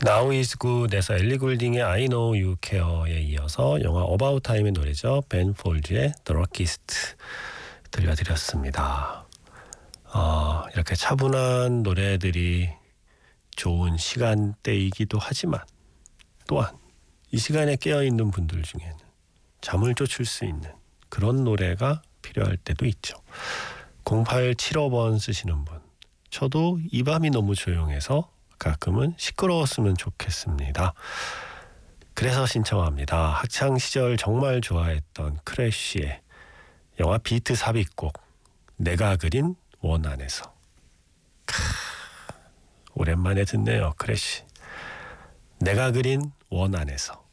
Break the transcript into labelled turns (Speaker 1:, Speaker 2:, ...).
Speaker 1: Now is Good에서 엘리 굴딩의 I know you care에 이어서 영화 About Time의 노래죠. 벤 폴즈의 The Rockist 들려드렸습니다. 이렇게 차분한 노래들이 좋은 시간대이기도 하지만 또한 이 시간에 깨어있는 분들 중에는 잠을 쫓을 수 있는 그런 노래가 필요할 때도 있죠. 0875번 쓰시는 분, 저도 이 밤이 너무 조용해서 가끔은 시끄러웠으면 좋겠습니다. 그래서 신청합니다. 학창시절 정말 좋아했던 크래쉬의 영화 비트 삽입곡 내가 그린 원 안에서. 오랜만에 듣네요. 크래쉬 내가 그린 원 안에서.